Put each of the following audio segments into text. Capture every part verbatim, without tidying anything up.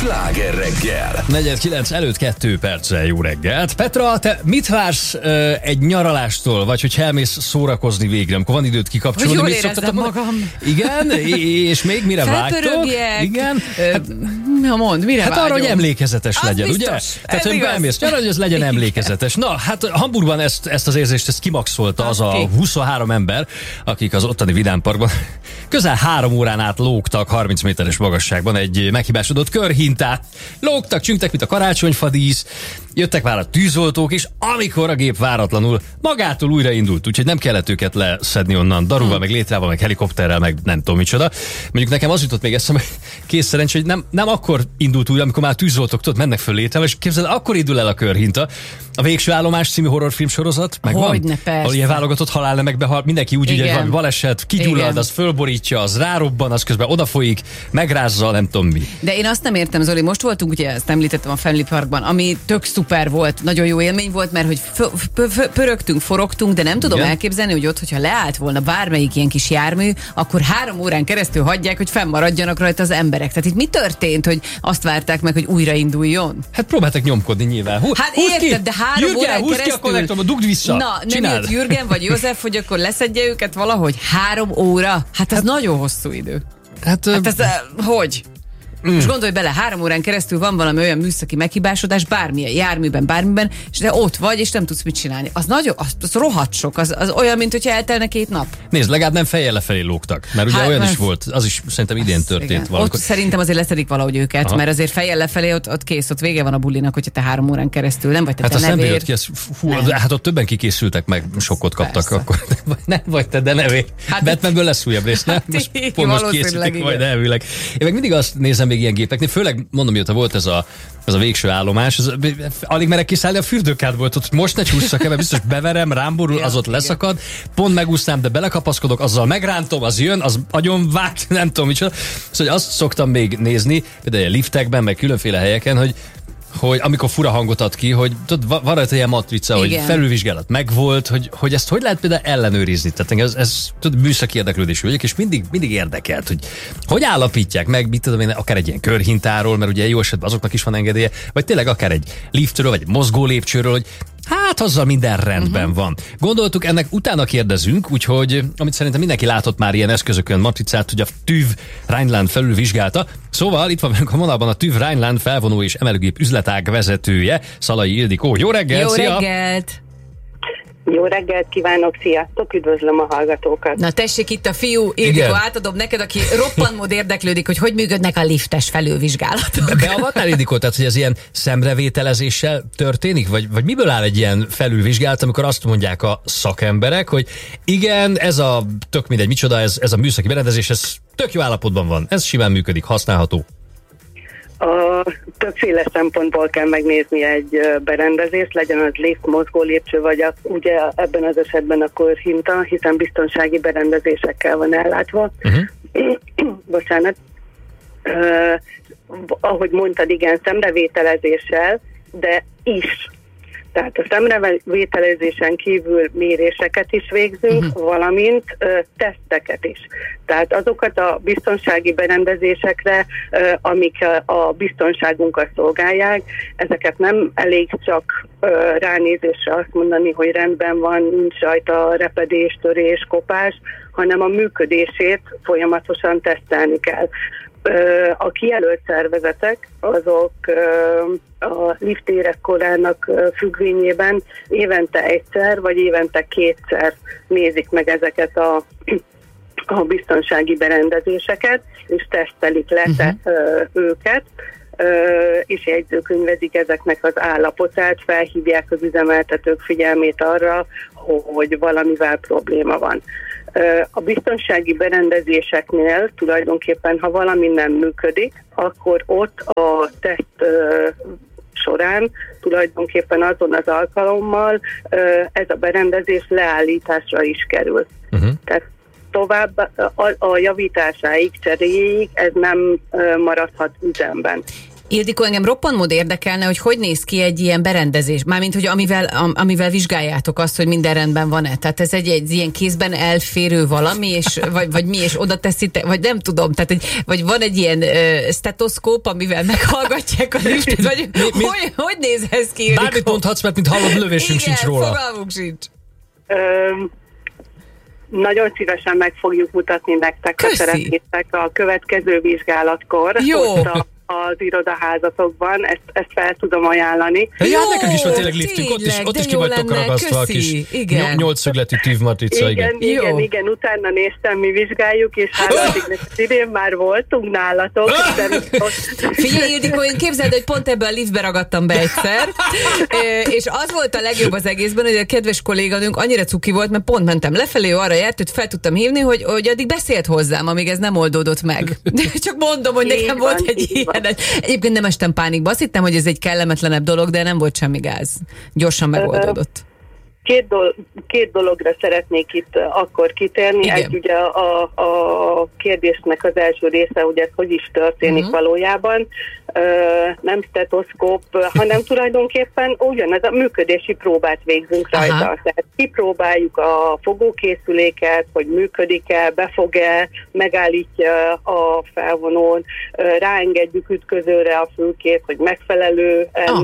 Sláger reggel. negyven kilenc előtt kettő perccel jó reggelt. Petra, te mit vársz uh, egy nyaralástól, vagy hogy elmész szórakozni végre, amikor van időt kikapcsolni? Hogy jól érezzem magam. Igen, és még mire vágytok? Igen. Hát, na mondd, mire Hát vágyom? arra, hogy emlékezetes Az legyen, biztos. ugye? Ez Tehát, hogy igaz. elmész nyaralni, hogy ez legyen emlékezetes. Na, hát Hamburgban ezt, ezt az érzést ezt kimaxolta az a Ki? huszonhárom ember, akik az ottani vidámparkban közel három órán át lógtak harminc méteres magasságban egy meghibásodott körhintát. Lógtak, csüngtek, mint a karácsonyfadísz, jöttek már a tűzoltók, és amikor a gép váratlanul magától újraindult, úgyhogy nem kellett őket leszedni onnan daruval, hmm. meg létrával, meg helikopterrel, meg nem tudom micsoda. Mondjuk nekem az jutott még eszembe, kész szerencs, hogy nem, nem akkor indult újra, amikor már tűzoltók tudod, mennek föl létrával, és képzeld, akkor indul el a körhinta. A Végső állomás című horrorfilm sorozat, meg van? Hogyne, persze. Ahol ilyen válogatott halálnemekbe hal, mindenki úgy, hogy valami baleset, kigyullad, Igen. az fölborítja, az rárobban, az közben odafolyik, megrázza, nem tudom mi. De én azt nem értem, Zoli, most voltunk, ugye ezt említettem a Family Parkban, ami tök szuper volt, nagyon jó élmény volt, mert hogy f- f- f- pörögtünk, forogtunk, de nem tudom Igen. elképzelni, hogy ott, hogyha leállt volna bármelyik ilyen kis jármű, akkor három órán keresztül hagyják, hogy fennmaradjanak rajta az emberek. Tehát itt mi történt, hogy azt várták meg, hogy újrainduljon? Hát próbáltak nyomkodni nyilván. Hú, Hát húzd érted, ki! de három Jürgen, órán húzd keresztül... ki a konnektorba, dugd vissza! Na, nem Csináld. jött Jürgen vagy József, hogy akkor leszedje őket valahogy? Három óra? Hát ez hát, nagyon hosszú idő. Hát, Hát ez, uh, hogy? Mm. Most gondolj bele, három órán keresztül van valami olyan műszaki meghibásodás, bármilyen járműben, bármiben, és de ott vagy, és nem tudsz mit csinálni. Az nagyon, az, az rohadt sok, az, az olyan, mint hogyha eltelne két nap. Nézd, legalább nem fejjel lefelé lógtak, mert ugye Hát, olyan mert- is volt, az is szerintem idén történt Igen. valamikor. Ott szerintem azért leszedik valahogy őket, Aha. mert azért fejjel lefelé ott, ott kész, ott vége van a bulinak, hogyha te három órán keresztül nem vagy te, Hát te azt nem nevér. jött ki, ez, fú, Nem. hát ott többen kikészültek, meg sokkot kaptak, Persze. akkor nem vagy te, de nevé. Hát- Hát, Batmanből lesz újabb rész, nem? Hát Most, így, pont most valószínűleg készítik igen. majd elvileg. Én meg mindig azt nézem még ilyen gépeknél, főleg mondom, mióta volt ez a, ez a Végső állomás, ez, alig merek kiszállni a fürdőkádból, hogy most ne csúszszak el, mert biztos beverem, rám borul, az ott leszakad, pont megúsznám, de belekapaszkodok, azzal megrántom, az jön, az agyon vág, nem tudom micsoda. Szóval azt szoktam még nézni, például a liftekben, meg különféle helyeken, hogy hogy amikor fura hangot ad ki, hogy tudod, va- van rajta ilyen matrica, hogy Igen. felülvizsgálat megvolt, hogy, hogy ezt hogy lehet például ellenőrizni. Tehát engem ez, ez tudod, műszaki érdeklődésű vagyok, és mindig, mindig érdekelt, hogy hogy állapítják meg, mit tudom én, akár egy ilyen körhintáról, mert ugye jó esetben azoknak is van engedélye, vagy tényleg akár egy liftről, vagy egy mozgó lépcsőről, hogy hát azzal minden rendben uh-huh. van. Gondoltuk, ennek utána kérdezünk, úgyhogy amit szerintem mindenki látott már ilyen eszközökön matricát, hogy a TÜV Rheinland felülvizsgálta. Szóval itt van velünk a vonalban a TÜV Rheinland felvonó és emelőgép üzletág vezetője, Szalai Ildikó. Jó reggelt! Jó szia! reggelt! Jó reggelt kívánok, sziasztok, üdvözlöm a hallgatókat. Na tessék, itt a fiú, Igen. Ildikó, átadom neked, aki roppant mód érdeklődik, hogy hogy működnek a liftes felülvizsgálatok. Beavatnál, Ildikó, tehát hogy ez ilyen szemrevételezéssel történik? Vagy, vagy miből áll egy ilyen felülvizsgálat, amikor azt mondják a szakemberek, hogy igen, ez a tök mindegy, micsoda, ez, ez a műszaki berendezés, ez tök jó állapotban van, ez simán működik, használható. A többféle szempontból kell megnézni egy ö, berendezést, legyen az lift, mozgó lépcső, vagy a, ugye ebben az esetben a körhinta, hiszen biztonsági berendezésekkel van ellátva. Uh-huh. Bocsánat. Uh, ahogy mondtad, igen, szemrevételezéssel, de is. Tehát a szemrevételezésen kívül méréseket is végzünk, uh-huh. valamint ö, teszteket is. Tehát azokat a biztonsági berendezésekre, ö, amik a, a biztonságunkat szolgálják, ezeket nem elég csak ö, ránézésre azt mondani, hogy rendben van, nincs rajta repedés, törés, kopás, hanem a működését folyamatosan tesztelni kell. A kijelölt szervezetek, azok a liftérek korának függvényében évente egyszer, vagy évente kétszer nézik meg ezeket a, a biztonsági berendezéseket, és tesztelik le uh-huh. őket, és jegyzőkönyvezik ezeknek az állapotát, felhívják az üzemeltetők figyelmét arra, hogy valamivel probléma van. A biztonsági berendezéseknél tulajdonképpen, ha valami nem működik, akkor ott a teszt során tulajdonképpen azon az alkalommal ez a berendezés leállításra is kerül. Uh-huh. Tehát tovább a, a javításáig, cseréig ez nem maradhat üzemben. Ildikó, engem roppant mód érdekelne, hogy hogy néz ki egy ilyen berendezés. Mármint, hogy amivel, am, amivel vizsgáljátok azt, hogy minden rendben van-e. Tehát ez egy, egy ilyen kézben elférő valami, és, vagy, vagy mi, és oda teszitek, vagy nem tudom. Tehát egy, vagy van egy ilyen uh, stetoszkóp, amivel meghallgatják a liftet, vagy mi, mi? Hogy, hogy néz ez ki, Ildikó? Bármit mondhatsz, mert mint hallod, lövésünk Igen, sincs róla. fogalmunk sincs. Öm, nagyon szívesen meg fogjuk mutatni nektek, ha szeretnétek a következő vizsgálatkor. Jó. Ott a, az irodaházatokban, ezt, ezt fel tudom ajánlani. Ja, jó, nekünk is van tényleg liftünk, ott is, ott is ki vagytok ragasztva a kis nyolcszögletű tűvmatrica. Igen, igen, igen, igen, utána néztem, mi vizsgáljuk, és hát addig idén már voltunk nálatok. Figyelj, Ildikó, én képzeld, hogy pont ebben a liftbe ragadtam be egyszer, és az volt a legjobb az egészben, hogy a kedves kolléganőnk annyira cuki volt, mert pont mentem lefelé, arra járt, hogy fel tudtam hívni, hogy, hogy addig beszélt hozzám, amíg ez nem oldódott meg. Csak mondom, hogy nekem volt egy ilyen. Egyébként nem estem pánikba. Azt hittem, hogy ez egy kellemetlenebb dolog, de nem volt semmi gáz. Gyorsan megoldódott. Két, do- két dologra szeretnék itt akkor kitérni. Igen. Egy ugye a, a kérdésnek az első része, hogy ez hogy is történik uh-huh. valójában. Uh, nem stetoszkóp, hanem tulajdonképpen ugyanez a működési próbát végzünk rajta. Aha. Tehát kipróbáljuk a fogókészüléket, hogy működik-e, befog-e, megállítja a felvonón, uh, ráengedjük ütközőre a fülkét, hogy megfelelően, ah.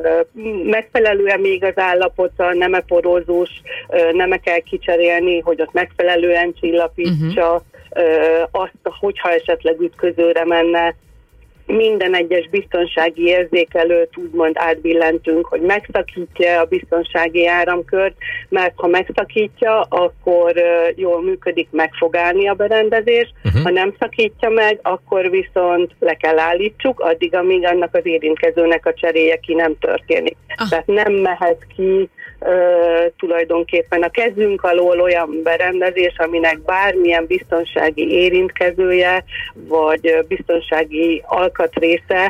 uh, megfelelően még az állapota, nem-e porózus, uh, nem-e kell kicserélni, hogy ott megfelelően csillapítsa, uh-huh. uh, azt, hogyha esetleg ütközőre menne. Minden egyes biztonsági érzékelőt úgymond átbillentünk, hogy megszakítja a biztonsági áramkört, mert ha megszakítja, akkor jól működik, meg fog állni a berendezés, uh-huh. ha nem szakítja meg, akkor viszont le kell állítsuk, addig, amíg annak az érintkezőnek a cseréje ki nem történik. Ah. Tehát nem mehet ki Uh, tulajdonképpen a kezünk alól olyan berendezés, aminek bármilyen biztonsági érintkezője, vagy biztonsági alkatrésze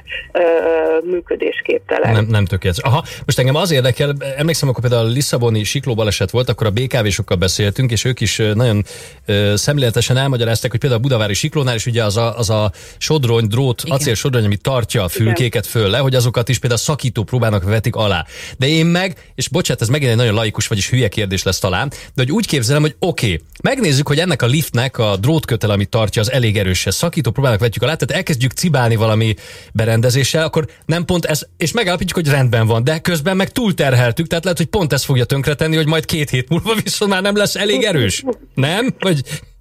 uh, működésképtelen. Nem, nem tökéletes. Aha, most engem az érdekel, emlékszem, akkor például a lisszaboni siklóbaleset volt, akkor a bé ká vésokkal beszéltünk, és ők is nagyon uh, szemléletesen elmagyarázták, hogy például a budavári siklónál is ugye az a, az a sodrony, drót, acél sodrony, ami tartja a fülkéket föl le, hogy azokat is például szakító próbának vetik alá. De én meg, és bocsánat, ez megint egy nagyon laikus, vagyis hülye kérdés lesz talán, de hogy úgy képzelem, hogy oké, okay, megnézzük, hogy ennek a liftnek a drótkötele, ami tartja, az elég erős, szakító próbának vetjük alá, tehát elkezdjük cibálni valami berendezéssel, akkor nem pont ez, és megállapítjuk, hogy rendben van, de közben meg túlterheltük, tehát lehet, hogy pont ez fogja tönkretenni, hogy majd két hét múlva viszont már nem lesz elég erős. Nem? Vagy...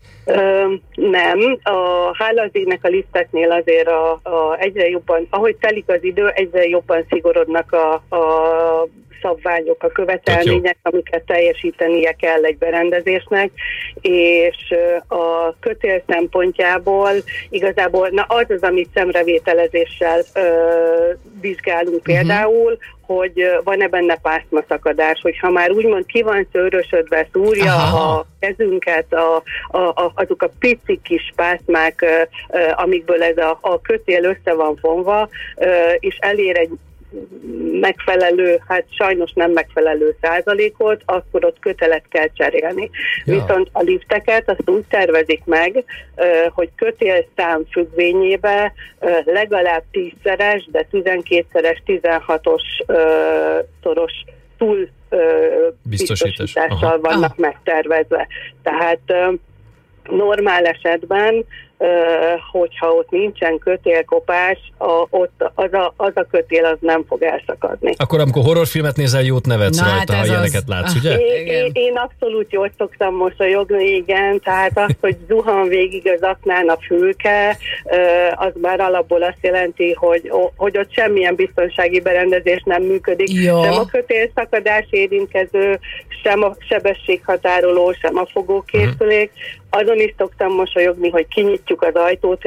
Ö, nem. A, hála az égnek a lifteknél azért a, a egyre jobban, ahogy telik az idő, egyre jobban szigorodnak a, a szabványok, a követelmények, amiket teljesítenie kell egy berendezésnek, és a kötél szempontjából igazából, na az az, amit szemrevételezéssel ö, vizsgálunk uh-huh. például, hogy van-e benne pászmaszakadás, hogyha már úgymond ki van szőrösödve, szúrja Aha. a kezünket, a, a, a, azok a pici kis pászmák, amikből ez a, a kötél össze van vonva, és elér egy megfelelő, hát sajnos nem megfelelő százalékot, akkor ott kötelet kell cserélni. Ja. Viszont a lifteket azt úgy tervezik meg, hogy kötélszám függvényében legalább tízszeres, de tizenkétszeres, tizenhatos szoros túl biztosítással vannak Aha. megtervezve. Tehát normál esetben Uh, hogyha ott nincsen kötélkopás, a, ott az, a, az a kötél az nem fog elszakadni. Akkor amikor horrorfilmet nézel, jót nevetsz Na, rajta, hát ha ilyeneket az... látsz, ugye? Én, én, én abszolút jól szoktam mosolyogni, igen, tehát az, hogy zuhan végig az aknán a fülke, az már alapból azt jelenti, hogy, hogy ott semmilyen biztonsági berendezés nem működik. Jó. Sem a kötélszakadás érintkező, sem a sebességhatároló, sem a fogókészülék. Uh-huh. Azon is szoktam mosolyogni, hogy kinyitjuk az ajtót uh,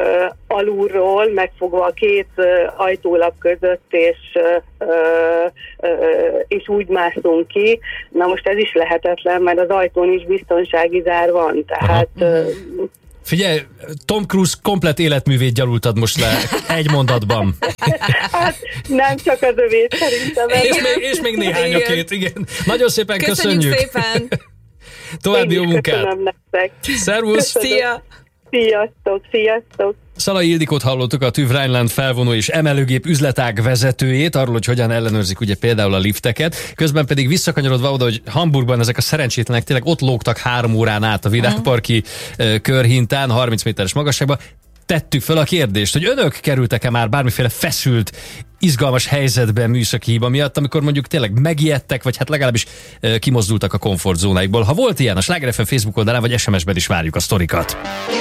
alulról, megfogva a két uh, ajtólap között, és, uh, uh, és úgy mászunk ki. Na most ez is lehetetlen, mert az ajtón is biztonsági zár van. Tehát... Uh, Figyelj, Tom Cruise komplett életművét gyalultad most le egy mondatban. Hát nem csak az övét szerintem. És még, és még néhányakét, igen. Nagyon szépen köszönjük. Köszönjük szépen. További jó munkát. Köszönöm nektek. Szervusz. Szia. Sziasztok, sziasztok. Szalai Ildikót hallottuk, a TÜV Rheinland felvonó és emelőgép üzletág vezetőjét, arról, hogy hogyan ellenőrzik ugye például a lifteket. Közben pedig visszakanyarodva oda, hogy Hamburgban ezek a szerencsétlenek tényleg ott lógtak három órán át a Virágparki uh-huh. körhintán, harminc méteres magasságban. Tettük fel a kérdést, hogy önök kerültek-e már bármiféle feszült, izgalmas helyzetben műszaki hiba miatt, amikor mondjuk tényleg megijedtek, vagy hát legalábbis e, kimozdultak a komfortzónáikból. Ha volt ilyen, a Sláger ef em Facebook oldalán vagy es em es-ben is várjuk a sztorikat.